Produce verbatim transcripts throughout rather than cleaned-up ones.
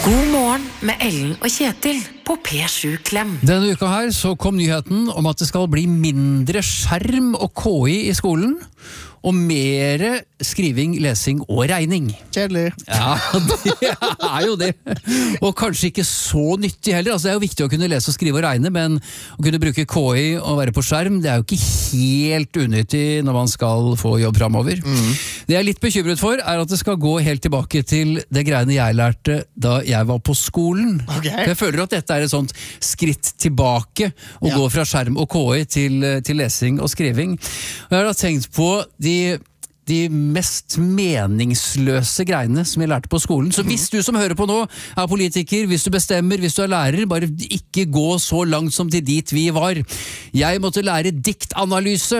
God morgen med Ellen og Kjetil på P sju Klem. Denne uka her så kom nyheten om at det skal bli mindre skjerm og K I i skolen, og mer skriving, lesing og regning. Kjedelig. Ja, det er jo det. Og kanskje ikke så nyttig heller. Altså, det er jo viktig å kunne lese og skrive og regne, men å kunne bruke K I og være på skjerm, det er jo ikke helt unyttig når man skal få jobb fremover. Mm. Det jeg er litt bekymret for, er at det skal gå helt tilbake til det greiene jeg lærte da jeg var på skolen. Okay. Jeg føler at dette er et sånt skritt tilbake, å ja. gå fra skjerm og K I til, til lesing og skriving. Og jeg har da tenkt på de de mest meningsløse greiene som jeg lærte på skolen. Så hvis du som hører på nå er politiker, hvis du bestemmer, hvis du er lærer, bare ikke gå så langt som til dit vi var. Jeg måtte lære diktanalyse.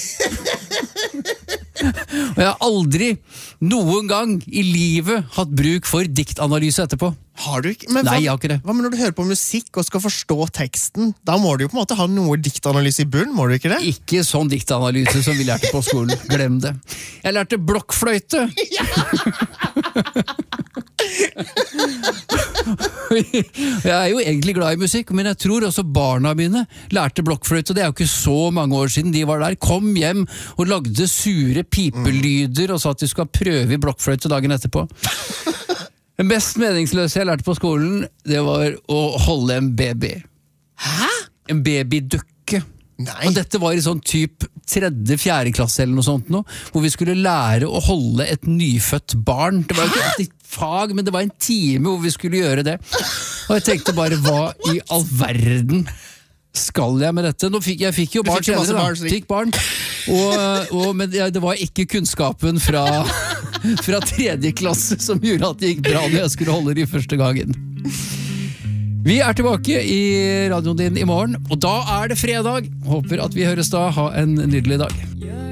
Og jeg har aldri noen gang i livet hatt bruk for diktanalyse etterpå. Har du ikke? Men Nei, hva, jeg har ikke det. Hva med når du hører på musikk og skal forstå teksten? Da må du jo på en måte ha noe diktanalyse i bunn, må du ikke det? Ikke sånn diktanalyse som vi lærte på skolen. Glem det. Jeg lærte blokkfløyte. Jeg er jo egentlig glad i musikk, men jeg tror også barna mine lærte blokkfløyte. Det er jo ikke så mange år siden de var der. Kom hjem og lagde sure pipelyder og sa at de skulle prøve i blokkfløyte dagen etterpå. Det mest meningsløse jeg lærte på skolen, det var å holde en baby. Hæ? En babydukke. Nei. Og dette var i sånn typ tredje, fjerde klasse eller noe sånt nå, hvor vi skulle lære å holde et nyfødt barn. Det var jo ikke et fag, men det var en time hvor vi skulle gjøre det. Og jeg tenkte bare, hva i all verden skal jeg med dette? Nå fikk, jeg fikk jo barn senere da. Barn, fikk barn. Og, og, men ja, det var ikke kunnskapen fra, fra tredje klasse som gjorde at det gikk bra når jeg skulle holde de første gangen. Vi er tilbake i radioen din i morgen, og da er det fredag. Håper at vi høres da. Ha en nydelig dag.